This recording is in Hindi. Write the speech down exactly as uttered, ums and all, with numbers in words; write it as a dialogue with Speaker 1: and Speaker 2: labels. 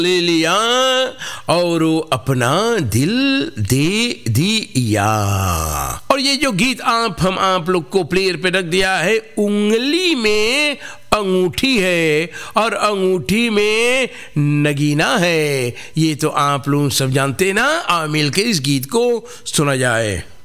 Speaker 1: ले लिया और अपना दिल दे दिया। और ये जो गीत आप हम आप लोग को प्लेयर पे रख दिया है, उंगली में अंगूठी है और अंगूठी में नगीना है, ये तो आप लोग सब जानते ना। आ मिल के इस गीत को सुना जाए।